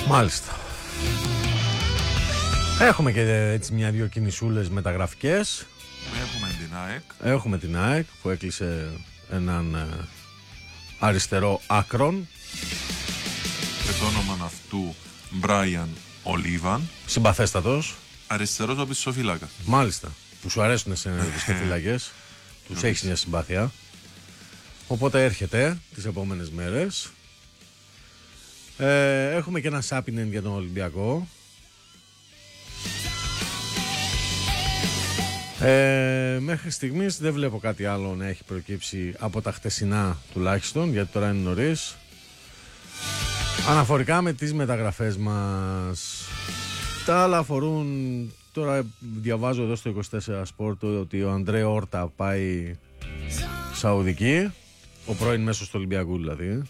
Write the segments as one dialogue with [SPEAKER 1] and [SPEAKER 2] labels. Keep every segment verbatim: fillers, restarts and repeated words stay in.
[SPEAKER 1] Μάλιστα. Έχουμε και έτσι μια-δυο κινησούλες μεταγραφικές.
[SPEAKER 2] Έχουμε την ΑΕΚ.
[SPEAKER 1] Έχουμε την ΑΕΚ που έκλεισε έναν ε, αριστερό άκρον.
[SPEAKER 2] Και το όνομα αυτού Μπράιαν Ολίβαν.
[SPEAKER 1] Συμπαθέστατος.
[SPEAKER 2] Αριστερός ο πισωφύλακας.
[SPEAKER 1] Μάλιστα. Που σου αρέσουν σε πισωφύλακες. Τους έχεις μια συμπάθεια. Οπότε έρχεται τις επόμενες μέρες. Ε, έχουμε και ένα Σάπινεν για τον Ολυμπιακό. Ε, μέχρι στιγμής δεν βλέπω κάτι άλλο να έχει προκύψει από τα χτεσινά τουλάχιστον, γιατί τώρα είναι νωρίς. Αναφορικά με τις μεταγραφές μας, τα άλλα αφορούν, τώρα διαβάζω εδώ στο είκοσι τέσσερα Sport ότι ο Αντρέ Όρτα πάει Σαουδική, ο πρώην μέσος του Ολυμπιακού δηλαδή.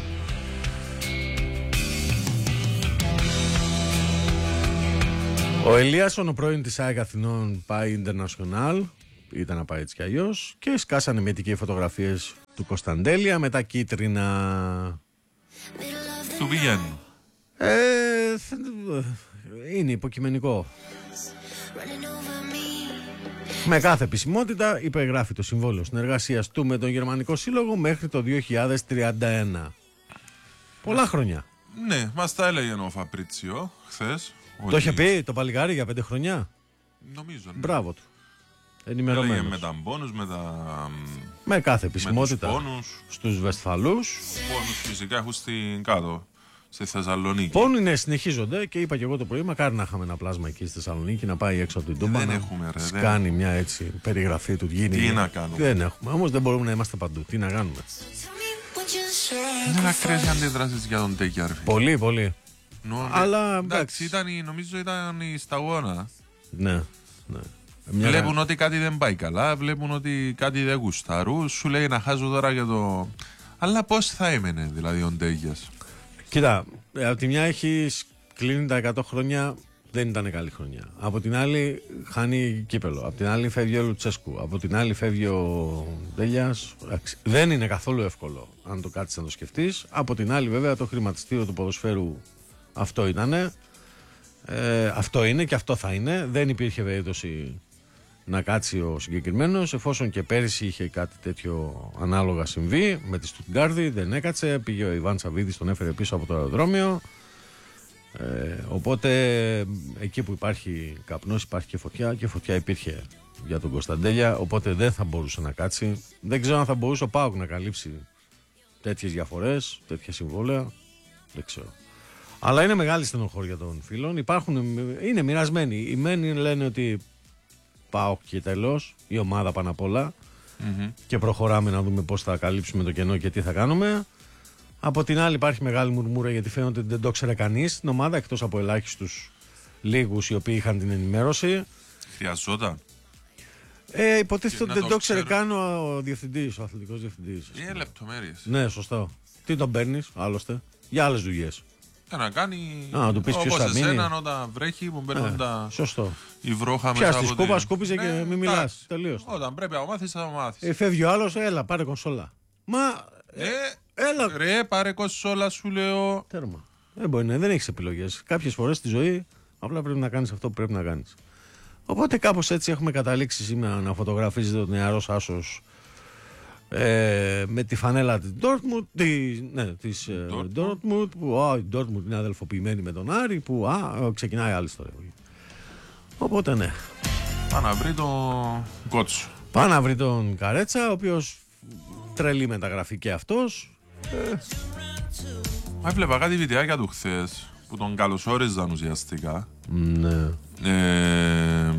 [SPEAKER 1] Ο Ελίασον, ο πρώην της ΑΕΚ Αθηνών, πάει Ιντερνασιονάλ, ήταν να πάει έτσι κι αλλιώς, και σκάσανε μυητικές φωτογραφίες του Κωνσταντέλια με τα κίτρινα.
[SPEAKER 2] Του πηγαίνουν.
[SPEAKER 1] Ε, είναι υποκειμενικό. Με κάθε επισημότητα υπεγράφει το συμβόλαιο συνεργασίας του με τον Γερμανικό Σύλλογο μέχρι το δύο χιλιάδες τριάντα ένα. Πολλά χρόνια.
[SPEAKER 2] Ναι, μας τα έλεγε ο Φαπρίτσιο χθες.
[SPEAKER 1] Το είχε πει το παλικάρι για πέντε χρονιά.
[SPEAKER 2] Νομίζω. Ναι.
[SPEAKER 1] Μπράβο του. Ενημερωμένος.
[SPEAKER 2] Έλεγε με τα μπόνους, με τα.
[SPEAKER 1] Με κάθε επισημότητα.
[SPEAKER 2] Με τους πόνους.
[SPEAKER 1] Στους Βεσφαλούς.
[SPEAKER 2] Πόνους φυσικά έχουν στην κάτω. Στη Θεσσαλονίκη.
[SPEAKER 1] Πόνοι ναι, συνεχίζονται και είπα και εγώ το πρωί, μακάρι να είχαμε ένα πλάσμα εκεί στη Θεσσαλονίκη να πάει έξω από την Τούμπα.
[SPEAKER 2] Δεν
[SPEAKER 1] να
[SPEAKER 2] έχουμε, ρε.
[SPEAKER 1] Κάνει
[SPEAKER 2] δεν...
[SPEAKER 1] μια έτσι περιγραφή του. Γίνει.
[SPEAKER 2] Τι να κάνουμε.
[SPEAKER 1] Δεν έχουμε. Όμως δεν μπορούμε να είμαστε παντού. Τι να κάνουμε.
[SPEAKER 2] Είναι ακραίες αντίδρασεις για τον Τέκια.
[SPEAKER 1] Πολύ, πολύ.
[SPEAKER 2] Νο,
[SPEAKER 1] Αλλά
[SPEAKER 2] εντάξει, ήταν, νομίζω ήταν η σταγόνα.
[SPEAKER 1] Ναι, ναι.
[SPEAKER 2] Μια... Βλέπουν ότι κάτι δεν πάει καλά, βλέπουν ότι κάτι δεν γουσταρού. Σου λέει να χάζω τώρα για το. Αλλά πώς θα έμενε δηλαδή ο Ντέγιας.
[SPEAKER 1] Κοίτα, από τη μια έχει κλείνει τα εκατό χρόνια, δεν ήταν καλή χρονιά. Από την άλλη χάνει κύπελο. Από την άλλη φεύγει ο Λουτσέσκου. Από την άλλη φεύγει ο Ντέγιας. Δεν είναι καθόλου εύκολο αν το κάτσεις να το σκεφτείς. Από την άλλη, βέβαια, το χρηματιστήριο του ποδοσφαίρου αυτό ήτανε. Ε, αυτό είναι και αυτό θα είναι. Δεν υπήρχε περίπτωση να κάτσει ο συγκεκριμένος, εφόσον και πέρυσι είχε κάτι τέτοιο ανάλογα συμβεί με τη Στουτγκάρδη, δεν έκατσε, πήγε ο Ιβάν Σαββίδης, τον έφερε πίσω από το αεροδρόμιο. Ε, οπότε εκεί που υπάρχει καπνός υπάρχει και φωτιά, και φωτιά υπήρχε για τον Κωνσταντέλια, οπότε δεν θα μπορούσε να κάτσει. Δεν ξέρω αν θα μπορούσε ο ΠΑΟΚ να καλύψει τέτοιες διαφορές, τέτοια συμβόλαια, δεν ξέρω. Αλλά είναι μεγάλη στενοχώρια των φίλων. Υπάρχουν, είναι μοιρασμένοι. Οι μένοι λένε ότι ΠΑΟΚ και τέλος, η ομάδα πάνω απ' όλα, mm-hmm. και προχωράμε να δούμε πώς θα καλύψουμε το κενό και τι θα κάνουμε. Από την άλλη υπάρχει μεγάλη μουρμούρα, γιατί φαίνεται ότι δεν το ξέρε κανείς την ομάδα, εκτός από ελάχιστους λίγους οι οποίοι είχαν την ενημέρωση.
[SPEAKER 2] Χρειαζόταν.
[SPEAKER 1] Ε, υποτίθεται ότι δεν το ξέρε καν ο διευθυντής, ο αθλητικός διευθυντής.
[SPEAKER 2] Είναι λεπτομέρειες.
[SPEAKER 1] Ναι, σωστό. Τι τον παίρνεις άλλωστε για άλλες δουλειές.
[SPEAKER 2] Για να κάνει.
[SPEAKER 1] Α, να του πεις ποιος θα μείνει.
[SPEAKER 2] Όπως εσένα όταν βρέχει που μπαίνουν ε, τα.
[SPEAKER 1] Σωστό.
[SPEAKER 2] Η βρόχα μέσα.
[SPEAKER 1] Πιάσ' τη σκούπα,
[SPEAKER 2] τη...
[SPEAKER 1] σκούπιζε
[SPEAKER 2] ναι,
[SPEAKER 1] και μην μιλάς. Τελείως.
[SPEAKER 2] Όταν πρέπει να μάθεις, θα μάθεις.
[SPEAKER 1] Ε, φεύγει ο άλλος, έλα, πάρε κονσόλα. Μα.
[SPEAKER 2] Ε,
[SPEAKER 1] έλα.
[SPEAKER 2] Ρε, πάρε κονσόλα, σου λέω.
[SPEAKER 1] Τέρμα. Δεν μπορεί να, δεν έχεις επιλογές. Κάποιες φορές στη ζωή απλά πρέπει να κάνεις αυτό που πρέπει να κάνεις. Οπότε κάπως έτσι έχουμε καταλήξει σήμερα να φωτογραφίζεται ο νεαρός άσος ε, με τη φανέλα της Dortmund, τη, ναι, της Dortmund. Dortmund, που α, η Dortmund είναι αδελφοποιημένη με τον Άρη, που α, ξεκινάει άλλη ιστορία. Οπότε ναι.
[SPEAKER 2] Πάει να βρει τον Κότσο.
[SPEAKER 1] Πάει να βρει τον Καρέτσα, ο οποίος τρελή μεταγραφή και αυτός. Ε.
[SPEAKER 2] Μα έβλεπα κάτι βιντεάκια του χθες που τον καλωσόριζαν ουσιαστικά.
[SPEAKER 1] Ναι.
[SPEAKER 2] Ε,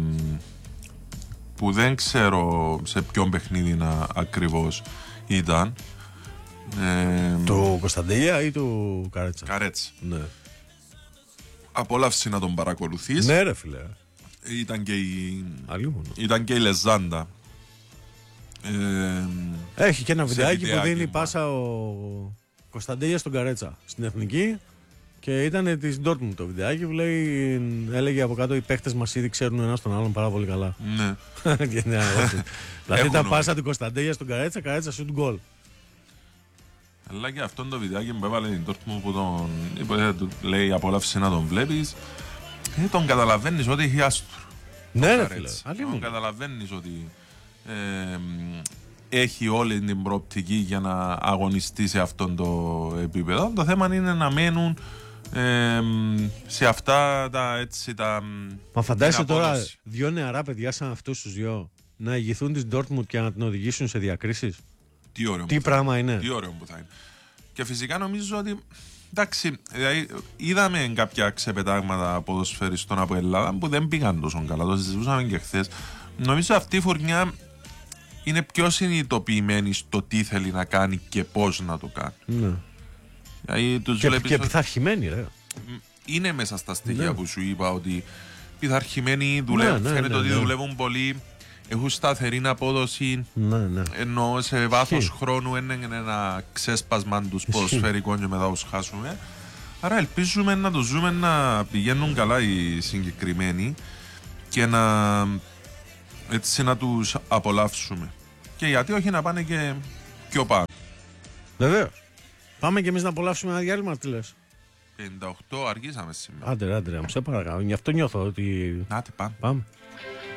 [SPEAKER 2] που δεν ξέρω σε ποιον παιχνίδι να ακριβώς ήταν. Ε,
[SPEAKER 1] του Κωνσταντέλια ή του Καρέτσα?
[SPEAKER 2] Καρέτσα.
[SPEAKER 1] Ναι.
[SPEAKER 2] Απόλαυση να τον παρακολουθείς.
[SPEAKER 1] Ναι ρε φίλε.
[SPEAKER 2] Ήταν και η,
[SPEAKER 1] Αλλήμονο.
[SPEAKER 2] ήταν και η Λεζάντα.
[SPEAKER 1] Ε, Έχει και ένα βιντεάκι που δίνει
[SPEAKER 2] μα.
[SPEAKER 1] πάσα ο Κωνσταντέλια στον Καρέτσα στην Εθνική. Και ήταν της Dortmund το βιντεάκι που λέει, έλεγε από κάτω: οι παίχτες μας ήδη ξέρουν ένας τον άλλον πάρα πολύ καλά.
[SPEAKER 2] Ναι.
[SPEAKER 1] Δηλαδή τα πάσα του Κωνσταντέλια στον Καρέτσα, Καρέτσα σουτ γκολ.
[SPEAKER 2] Αλλά και αυτόν το βιντεάκι που έβαλε την Dortmund που τον είπε, λέει απόλαυσε να τον βλέπεις, ε, τον καταλαβαίνεις ότι έχει άστρο.
[SPEAKER 1] Ναι, ρε φίλε.
[SPEAKER 2] Τον καταλαβαίνεις ότι ε, έχει όλη την προοπτική για να αγωνιστεί σε αυτόν το επίπεδο. Το θέμα είναι να μένουν ε, σε αυτά τα έτσι τα.
[SPEAKER 1] Μα φαντάζεσαι τώρα δύο νεαρά παιδιά σαν αυτούς τους δυο να ηγηθούν της Dortmund και να την οδηγήσουν σε διακρίσεις.
[SPEAKER 2] Τι ωραίο.
[SPEAKER 1] Τι πράγμα είναι.
[SPEAKER 2] Τι ωραίο που θα είναι. Και φυσικά νομίζω ότι. Εντάξει, δηλαδή, είδαμε κάποια ξεπετάγματα ποδοσφαιριστών από Ελλάδα που δεν πήγαν τόσο καλά. Το συζητούσαμε και χθες. Νομίζω αυτή η φουρνιά είναι πιο συνειδητοποιημένη στο τι θέλει να κάνει και πώς να το κάνει.
[SPEAKER 1] Ναι.
[SPEAKER 2] Δηλαδή, τους
[SPEAKER 1] και
[SPEAKER 2] βλέπεις
[SPEAKER 1] και
[SPEAKER 2] ότι...
[SPEAKER 1] πειθαρχημένοι, ρε.
[SPEAKER 2] Είναι μέσα στα στοιχεία
[SPEAKER 1] ναι.
[SPEAKER 2] που σου είπα ότι πειθαρχημένοι δουλεύουν.
[SPEAKER 1] Ναι, ναι,
[SPEAKER 2] Φαίνεται
[SPEAKER 1] ναι,
[SPEAKER 2] ότι
[SPEAKER 1] ναι.
[SPEAKER 2] δουλεύουν πολύ. Έχουν σταθερή απόδοση.
[SPEAKER 1] Ναι, ναι.
[SPEAKER 2] Ενώ σε βάθος χρόνου είναι ένα ξέσπασμα του ποδοσφαιρικών και μετά τους χάσουμε. Άρα ελπίζουμε να το ζούμε να πηγαίνουν καλά οι συγκεκριμένοι και να, έτσι, να τους απολαύσουμε. Και γιατί όχι να πάνε και πιο πάνω.
[SPEAKER 1] Βεβαίως. Πάμε και εμείς να απολαύσουμε ένα διάλειμμα, τι λες.
[SPEAKER 2] πενήντα οκτώ αργήσαμε σήμερα.
[SPEAKER 1] Άντε, άντε, μου σε παρακαλώ. Γι' αυτό νιώθω ότι.
[SPEAKER 2] Άτε, πάμε.
[SPEAKER 1] Πάμε.